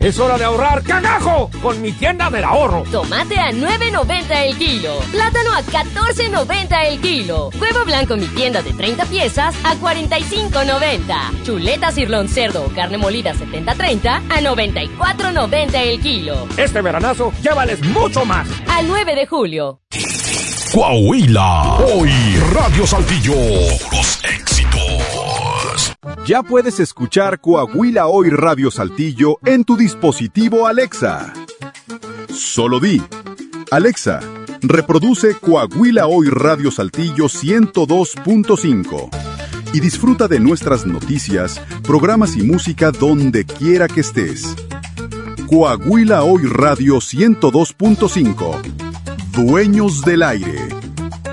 Es hora de ahorrar cagajo con mi tienda del ahorro. Tomate a $9.90 el kilo. Plátano a $14.90 el kilo. Huevo blanco mi tienda de 30 piezas a $45.90. Chuleta cirlón cerdo o carne molida 70-30 a $94.90 el kilo. Este veranazo llévales mucho más. Al 9 de julio. Coahuila. Hoy Radio Saltillo. Puros éxitos. Ya puedes escuchar Coahuila Hoy Radio Saltillo en tu dispositivo Alexa. Solo di: Alexa, reproduce Coahuila Hoy Radio Saltillo 102.5 y disfruta de nuestras noticias, programas y música donde quiera que estés. Coahuila Hoy Radio 102.5. Dueños del aire.